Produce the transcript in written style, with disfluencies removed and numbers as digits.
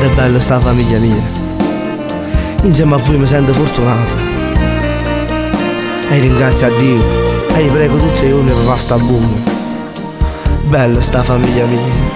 quanto è bella sta famiglia mia. Insieme a voi mi sento fortunato e ringrazio a Dio e gli prego tutti i giorni per fare sta buona. Bella sta famiglia mia.